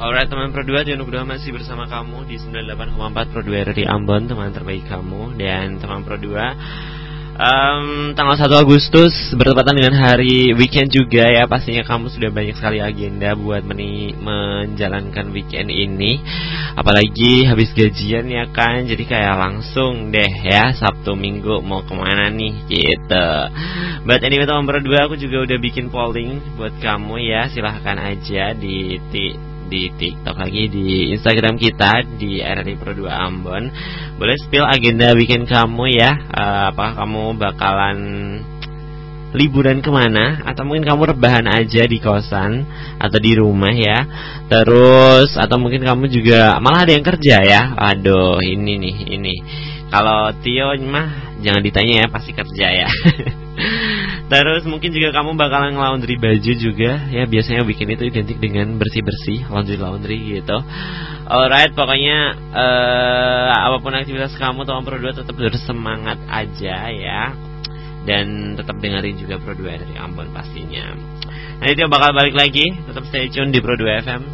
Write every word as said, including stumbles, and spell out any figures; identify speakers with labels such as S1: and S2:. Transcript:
S1: Alright teman Pro dua, Dian Nugroho masih bersama kamu di sembilan puluh delapan koma empat Pro dua R R I Ambon, teman terbaik kamu. Dan teman Pro dua, um, tanggal satu Agustus bertepatan dengan hari weekend juga ya. Pastinya kamu sudah banyak sekali agenda buat meni- menjalankan weekend ini. Apalagi habis gajian ya kan, jadi kayak langsung deh ya Sabtu Minggu mau kemana nih gitu. But anyway teman Pro dua, aku juga udah bikin polling buat kamu ya. Silahkan aja di ti- di TikTok lagi, di Instagram kita di R R I Pro dua Ambon. Boleh spill agenda weekend kamu ya. uh, Apakah kamu bakalan liburan kemana, atau mungkin kamu rebahan aja di kosan atau di rumah ya. Terus atau mungkin kamu juga malah ada yang kerja ya. Aduh ini nih, ini kalau Tio mah jangan ditanya ya, pasti kerja ya. Terus mungkin juga kamu bakalan laundry baju juga ya. Biasanya weekend itu identik dengan bersih-bersih, laundry-laundry gitu. Alright, pokoknya uh, apapun aktivitas kamu, teman Pro dua tetap bersemangat aja ya. Dan tetap dengerin juga Pro dua dari Ambon pastinya. Nah itu bakal balik lagi, tetap stay tune di Pro dua F M